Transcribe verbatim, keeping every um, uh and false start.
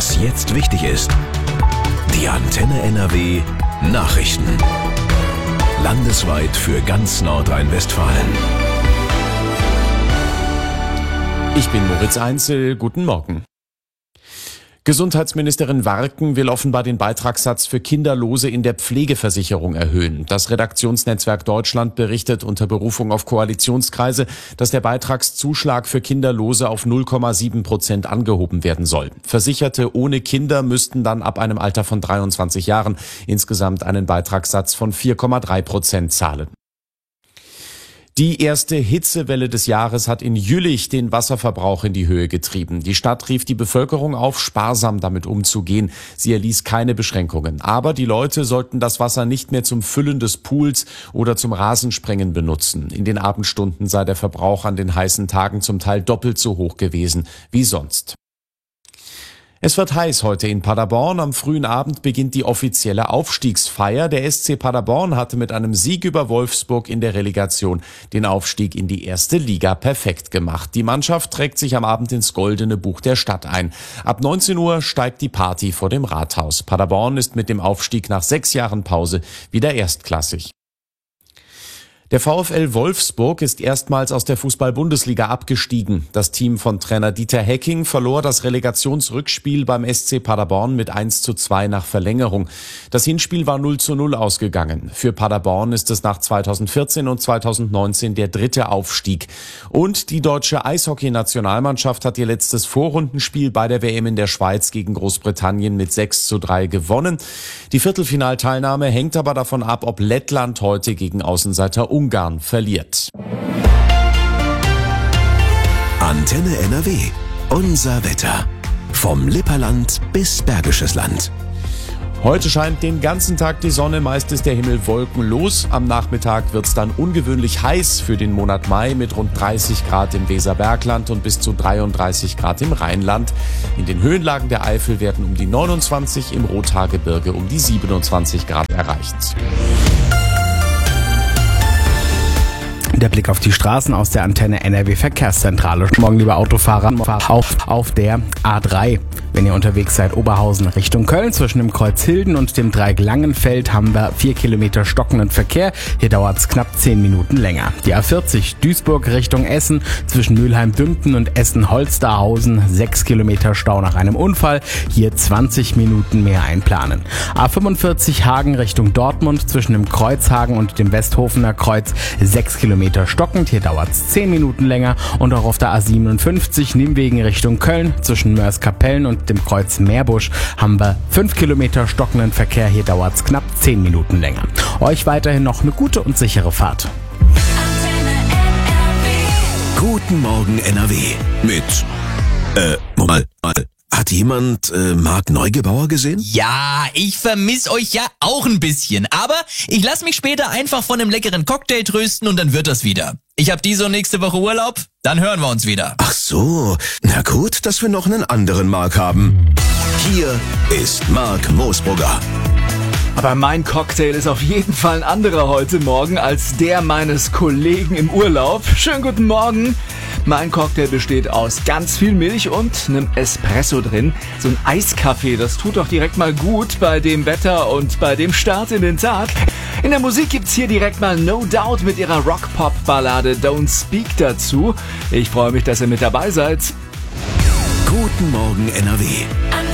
Was jetzt wichtig ist. Die Antenne N R W Nachrichten. Landesweit für ganz Nordrhein-Westfalen. Ich bin Moritz Einzel, guten Morgen. Gesundheitsministerin Warken will offenbar den Beitragssatz für Kinderlose in der Pflegeversicherung erhöhen. Das Redaktionsnetzwerk Deutschland berichtet unter Berufung auf Koalitionskreise, dass der Beitragszuschlag für Kinderlose auf null Komma sieben Prozent angehoben werden soll. Versicherte ohne Kinder müssten dann ab einem Alter von dreiundzwanzig Jahren insgesamt einen Beitragssatz von vier Komma drei Prozent zahlen. Die erste Hitzewelle des Jahres hat in Jülich den Wasserverbrauch in die Höhe getrieben. Die Stadt rief die Bevölkerung auf, sparsam damit umzugehen. Sie erließ keine Beschränkungen. Aber die Leute sollten das Wasser nicht mehr zum Füllen des Pools oder zum Rasensprengen benutzen. In den Abendstunden sei der Verbrauch an den heißen Tagen zum Teil doppelt so hoch gewesen wie sonst. Es wird heiß heute in Paderborn. Am frühen Abend beginnt die offizielle Aufstiegsfeier. Der S C Paderborn hatte mit einem Sieg über Wolfsburg in der Relegation den Aufstieg in die erste Liga perfekt gemacht. Die Mannschaft trägt sich am Abend ins Goldene Buch der Stadt ein. Ab neunzehn Uhr steigt die Party vor dem Rathaus. Paderborn ist mit dem Aufstieg nach sechs Jahren Pause wieder erstklassig. Der VfL Wolfsburg ist erstmals aus der Fußball-Bundesliga abgestiegen. Das Team von Trainer Dieter Hecking verlor das Relegationsrückspiel beim S C Paderborn mit eins zu zwei nach Verlängerung. Das Hinspiel war null zu null ausgegangen. Für Paderborn ist es nach zweitausendvierzehn und zweitausendneunzehn der dritte Aufstieg. Und die deutsche Eishockey-Nationalmannschaft hat ihr letztes Vorrundenspiel bei der W M in der Schweiz gegen Großbritannien mit sechs zu drei gewonnen. Die Viertelfinalteilnahme hängt aber davon ab, ob Lettland heute gegen Außenseiter Ungarn verliert. Antenne N R W. Unser Wetter. Vom Lipperland bis Bergisches Land. Heute scheint den ganzen Tag die Sonne, meist ist der Himmel wolkenlos. Am Nachmittag wird's dann ungewöhnlich heiß für den Monat Mai mit rund dreißig Grad im Weserbergland und bis zu dreiunddreißig Grad im Rheinland. In den Höhenlagen der Eifel werden um die neunundzwanzig, im Rothaargebirge um die siebenundzwanzig Grad erreicht. Der Blick auf die Straßen aus der Antenne N R W Verkehrszentrale. Morgen, liebe Autofahrer, auf, auf der A drei. Wenn ihr unterwegs seid, Oberhausen Richtung Köln, zwischen dem Kreuz Hilden und dem Dreieck Langenfeld haben wir vier Kilometer stockenden Verkehr. Hier dauert es knapp zehn Minuten länger. Die A vierzig Duisburg Richtung Essen, zwischen Mülheim-Dümpten und Essen-Holsterhausen, sechs Kilometer Stau nach einem Unfall. Hier zwanzig Minuten mehr einplanen. A fünfundvierzig Hagen Richtung Dortmund, zwischen dem Kreuzhagen und dem Westhofener Kreuz, sechs Kilometer stockend. Hier dauert es zehn Minuten länger. Und auch auf der A siebenundfünfzig Nimwegen Richtung Köln, zwischen Mörs-Kapellen und dem Kreuz Meerbusch haben wir fünf Kilometer stockenden Verkehr. Hier dauert es knapp zehn Minuten länger. Euch weiterhin noch eine gute und sichere Fahrt. Guten Morgen N R W. Mit, äh, mal, mal. Hat jemand äh, Marc Neugebauer gesehen? Ja, ich vermiss euch ja auch ein bisschen. Aber ich lass mich später einfach von einem leckeren Cocktail trösten und dann wird das wieder. Ich hab diese und nächste Woche Urlaub, dann hören wir uns wieder. Ach so, na gut, dass wir noch einen anderen Marc haben. Hier ist Marc Moosbrugger. Aber mein Cocktail ist auf jeden Fall ein anderer heute Morgen als der meines Kollegen im Urlaub. Schönen guten Morgen. Mein Cocktail besteht aus ganz viel Milch und einem Espresso drin. So ein Eiskaffee, das tut doch direkt mal gut bei dem Wetter und bei dem Start in den Tag. In der Musik gibt's hier direkt mal No Doubt mit ihrer Rock-Pop-Ballade Don't Speak dazu. Ich freue mich, dass ihr mit dabei seid. Guten Morgen N R W.